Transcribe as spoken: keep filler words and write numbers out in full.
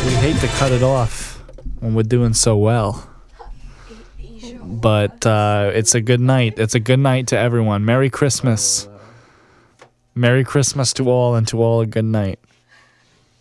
we hate to cut it off when we're doing so well. But uh, it's a good night. It's a good night to everyone. Merry Christmas. Merry Christmas to all, and to all a good night.